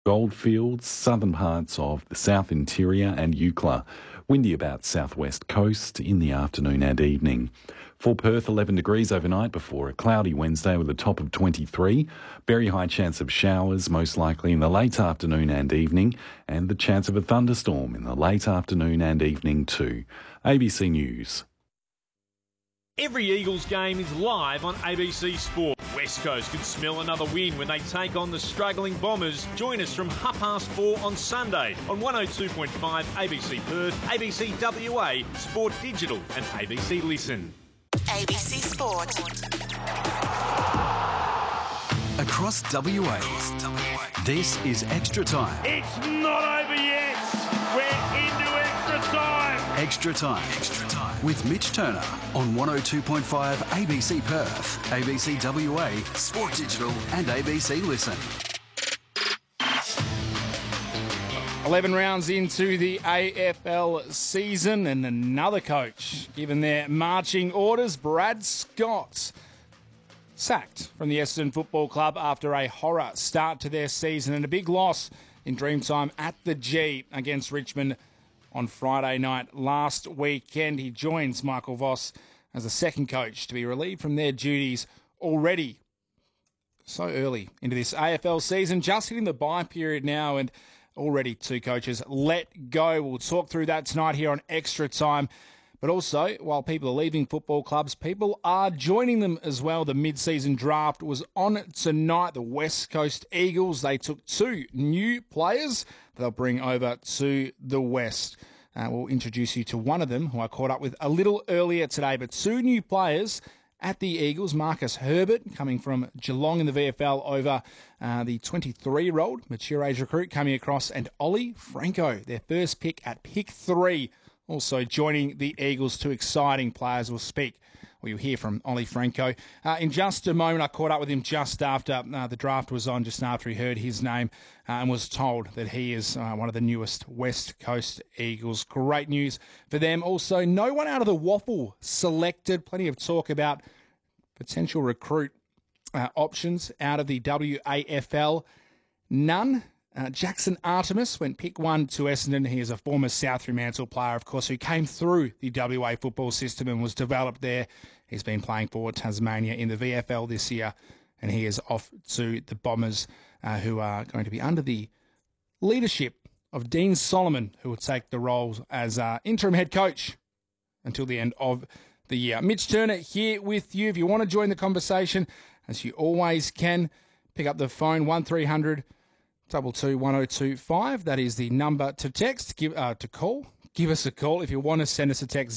Goldfields, southern parts of the south interior and Eucla. Windy about southwest coast in the afternoon and evening. For Perth, 11 degrees overnight before a cloudy Wednesday with a top of 23. Very high chance of showers, most likely in the late afternoon and evening, and the chance of a thunderstorm in the late afternoon and evening too. ABC News. Every Eagles game is live on ABC Sport. West Coast could smell another win when they take on the struggling Bombers. Join us from 4:30 on Sunday on 102.5 ABC Perth, ABC WA, Sport Digital and ABC Listen. ABC Sport. Across WA, this is Extra Time. It's not over yet. We're into extra time. Extra Time with Mitch Turner on 102.5 ABC Perth, ABC WA, Sport Digital and ABC Listen. 11 rounds into the AFL season and another coach given their marching orders. Brad Scott sacked from the Essendon Football Club after a horror start to their season and a big loss in Dreamtime at the G against Richmond on Friday night last weekend. He joins Michael Voss as the second coach to be relieved from their duties already so early into this AFL season, just hitting the bye period now, and already two coaches let go. We'll talk through that tonight here on Extra Time. But also, while people are leaving football clubs, people are joining them as well. The mid-season draft was on tonight. The West Coast Eagles, they took two new players they'll bring over to the West. We'll introduce you to one of them, who I caught up with a little earlier today. But two new players at the Eagles, Marcus Herbert, coming from Geelong in the VFL over the 23-year-old mature age recruit coming across, and Ollie Franco, their first pick at pick 3. Also joining the Eagles, two exciting players. You'll hear from Ollie Franco. In just a moment, I caught up with him just after the draft was on, just after he heard his name and was told that he is one of the newest West Coast Eagles. Great news for them. Also, no one out of the Waffle selected. Plenty of talk about potential recruit options out of the WAFL. None. Jackson Artemis went pick 1 to Essendon. He is a former South Fremantle player, of course, who came through the WA football system and was developed there. He's been playing for Tasmania in the VFL this year, and he is off to the Bombers, who are going to be under the leadership of Dean Solomon, who will take the role as interim head coach until the end of the year. Mitch Turner here with you. If you want to join the conversation, as you always can, pick up the phone, 1300 22 1025. That is the number to text, to call. Give us a call. If you want to send us a text,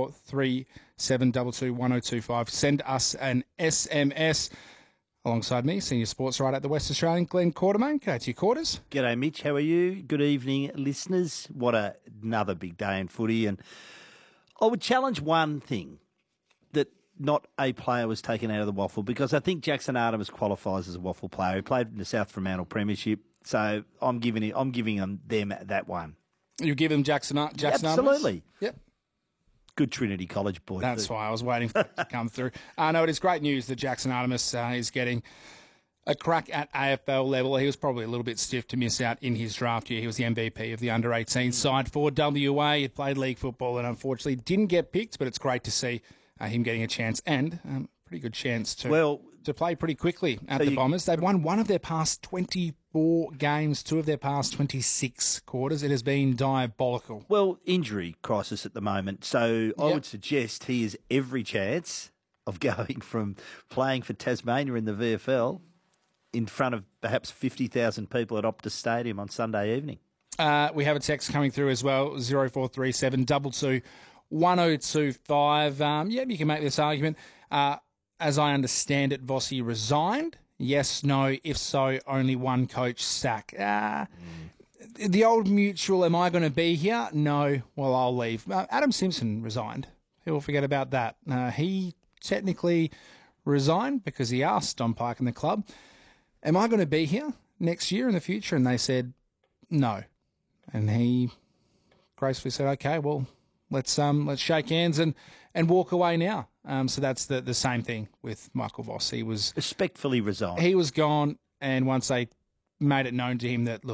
0437 22 1025. Send us an SMS. Alongside me, senior sports writer at the West Australian, Glenn Quartermain. G'day to you, Quarters. G'day, Mitch. How are you? Good evening, listeners. What another big day in footy. And I would challenge one thing, that not a player was taken out of the Waffle, because I think Jackson Artemis qualifies as a Waffle player. He played in the South Fremantle Premiership. So I'm giving them that one. You give him Jackson Absolutely. Yep. Good Trinity College boy. That's why I was waiting for it to come through. No, it is great news that Jackson Artemis is getting a crack at AFL level. He was probably a little bit stiff to miss out in his draft year. He was the MVP of the under-18 side for WA. He played league football and unfortunately didn't get picked, but it's great to see him getting a chance, and pretty good chance to play pretty quickly at the Bombers. They've won one of their past 24 games, two of their past 26 quarters. It has been diabolical. Well, injury crisis at the moment. So I would suggest he has every chance of going from playing for Tasmania in the VFL in front of perhaps 50,000 people at Optus Stadium on Sunday evening. We have a text coming through as well, 0437 22 1025. You can make this argument. As I understand it, Vossi resigned. Yes, no, if so, only one coach sack. The old mutual, am I going to be here? No, well, I'll leave. Adam Simpson resigned. People forget about that. He technically resigned because he asked Don Park and the club, am I going to be here next year in the future? And they said, no. And he gracefully said, okay, well, let's shake hands and walk away now. So that's the same thing with Michael Voss. He was respectfully resigned. He was gone, and once they made it known to him that, look,